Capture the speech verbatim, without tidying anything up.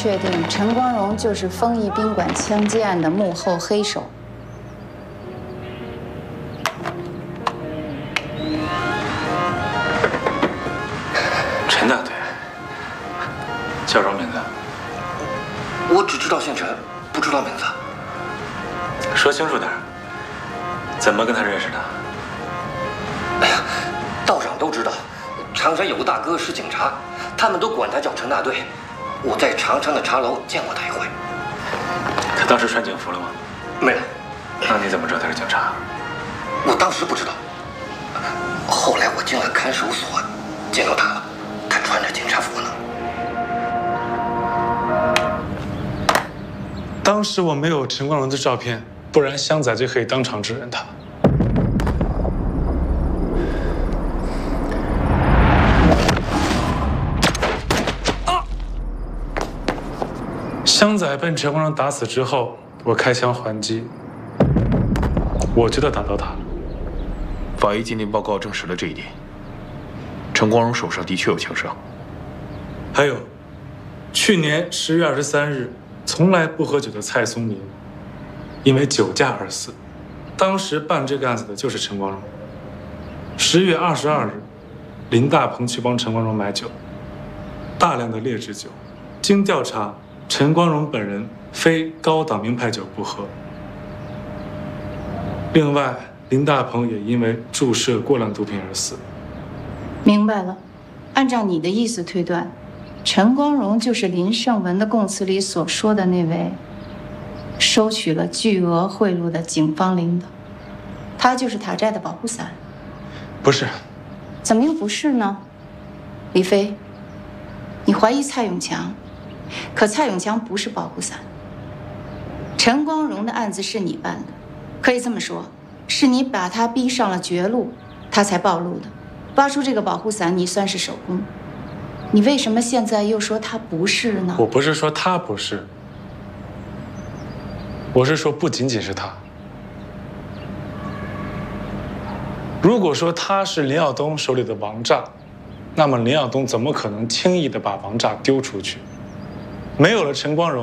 确定陈光荣就是丰益宾馆枪击案的幕后黑手。 陈大队，叫什么名字？ 我只知道姓陈，不知道名字。 说清楚点，怎么跟他认识的？ 哎呀，道长都知道，长山有个大哥是警察，他们都管他叫陈大队。我在长山的茶楼见过他一回。 他当时穿警服了吗？ 没有。 那你怎么知道他是警察？ 我当时不知道，后来我进了看守所，见到他了，他穿着警察服呢。 当时我没有陈光荣的照片，不然湘仔就可以当场指认他。湘仔被陈光荣打死之后，我开枪还击，我觉得打到他了。 法医鉴定报告证实了这一点。陈光荣手上的确有枪伤。 还有，去年十月二十三日，从来不喝酒的蔡松林，因为酒驾而死。当时办这个案子的就是陈光荣。十月二十二日，林大鹏去帮陈光荣买酒，大量的劣质酒。经调查，陈光荣本人非高档名牌酒不喝。另外，林大鹏也因为注射过量毒品而死。 明白了，按照你的意思推断，陈光荣就是林胜文的供词里所说的那位收取了巨额贿赂的警方领导，他就是塔寨的保护伞。 不是。 怎么又不是呢？李飞，你怀疑蔡永强，可蔡永强不是保护伞。陈光荣的案子是你办的，可以这么说，是你把他逼上了绝路，他才暴露的。挖出这个保护伞，你算是首功。你为什么现在又说他不是呢？ 我不是说他不是，我是说不仅仅是他。如果说他是林耀东手里的王炸，那么林耀东怎么可能轻易的把王炸丢出去？没有了陈光荣，